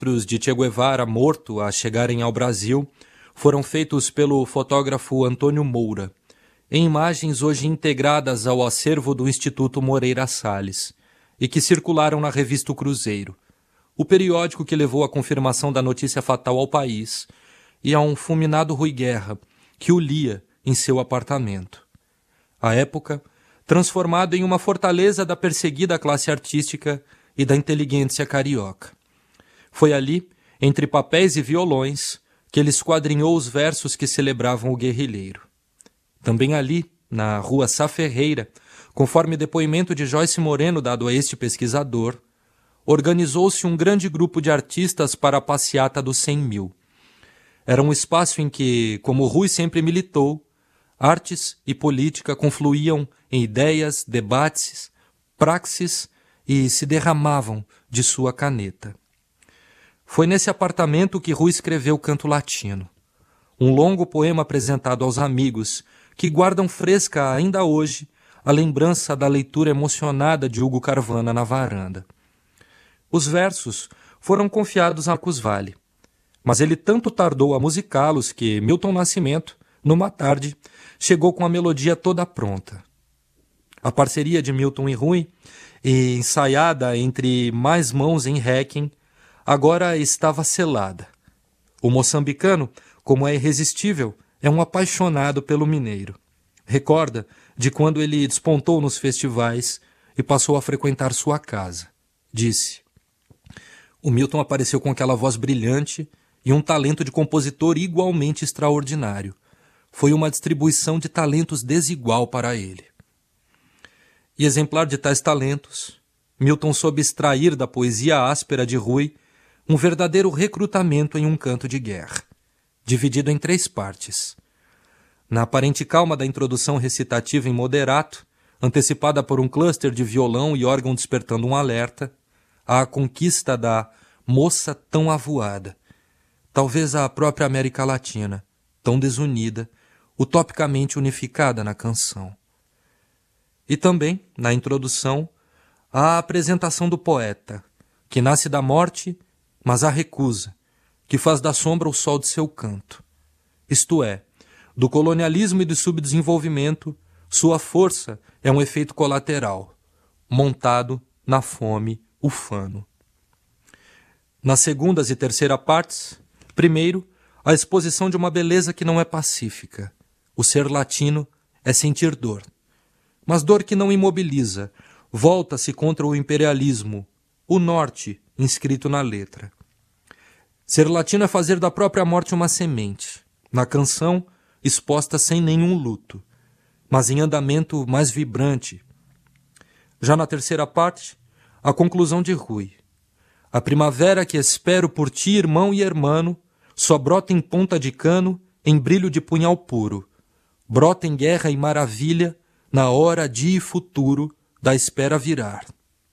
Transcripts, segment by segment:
registros de Che Guevara morto a chegarem ao Brasil foram feitos pelo fotógrafo Antônio Moura, em imagens hoje integradas ao acervo do Instituto Moreira Salles, e que circularam na revista O Cruzeiro, o periódico que levou a confirmação da notícia fatal ao país e a um fulminado Rui Guerra, que o lia em seu apartamento. À época, transformado em uma fortaleza da perseguida classe artística e da inteligência carioca. Foi ali, entre papéis e violões, que ele esquadrinhou os versos que celebravam o guerrilheiro. Também ali, na rua Sá Ferreira, conforme depoimento de Joyce Moreno dado a este pesquisador, organizou-se um grande grupo de artistas para a passeata dos 100 mil. Era um espaço em que, como Rui sempre militou, artes e política confluíam em ideias, debates, praxis e se derramavam de sua caneta. Foi nesse apartamento que Rui escreveu Canto Latino, um longo poema apresentado aos amigos que guardam fresca ainda hoje a lembrança da leitura emocionada de Hugo Carvana na varanda. Os versos foram confiados a Marcos Valle, mas ele tanto tardou a musicá-los que Milton Nascimento, numa tarde, chegou com a melodia toda pronta. A parceria de Milton e Rui, ensaiada entre mais mãos em Requiem, agora estava selada. O moçambicano, como é irresistível, é um apaixonado pelo mineiro. Recorda de quando ele despontou nos festivais e passou a frequentar sua casa. Disse: o Milton apareceu com aquela voz brilhante e um talento de compositor igualmente extraordinário. Foi uma distribuição de talentos desigual para ele. E exemplar de tais talentos, Milton soube extrair da poesia áspera de Rui um verdadeiro recrutamento em um canto de guerra, dividido em 3 partes. Na aparente calma da introdução recitativa em moderato, antecipada por um cluster de violão e órgão despertando um alerta, há a conquista da moça tão avoada, talvez a própria América Latina, tão desunida, utopicamente unificada na canção. E também, na introdução, há a apresentação do poeta, que nasce da morte, mas a recusa, que faz da sombra o sol de seu canto. Isto é, do colonialismo e do subdesenvolvimento, sua força é um efeito colateral, montado na fome ufano. Nas segundas e terceira partes, primeiro, a exposição de uma beleza que não é pacífica. O ser latino é sentir dor, mas dor que não imobiliza, volta-se contra o imperialismo, o norte inscrito na letra. Ser latino é fazer da própria morte uma semente, na canção exposta sem nenhum luto, mas em andamento mais vibrante. Já na terceira parte, a conclusão de Rui. A primavera que espero por ti, irmão e hermano, só brota em ponta de cano, em brilho de punhal puro. Brota em guerra e maravilha, na hora, dia e futuro, da espera virar.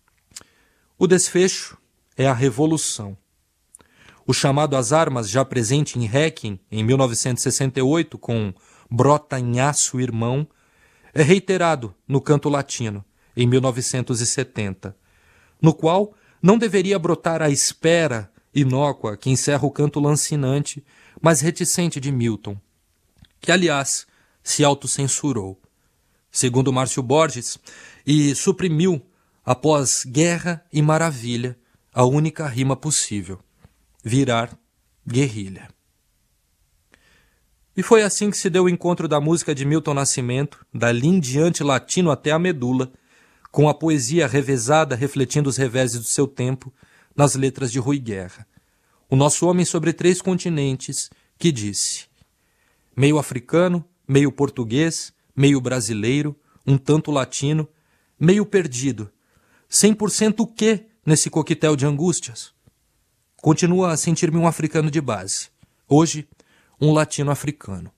O desfecho é a revolução. O chamado às armas, já presente em Requiem, em 1968, com Brota em aço, irmão, é reiterado no Canto Latino, em 1970, no qual não deveria brotar a espera inócua que encerra o canto lancinante, mas reticente de Milton, que, aliás, se autocensurou, segundo Márcio Borges, e suprimiu, após Guerra e Maravilha, a única rima possível: virar guerrilha. E foi assim que se deu o encontro da música de Milton Nascimento, dali em diante latino até a medula, com a poesia revezada refletindo os reveses do seu tempo nas letras de Rui Guerra, o nosso homem sobre 3 continentes, que disse: meio africano, meio português, meio brasileiro, um tanto latino, meio perdido, 100% o quê nesse coquetel de angústias? Continua a sentir-me um africano de base, hoje um latino-africano.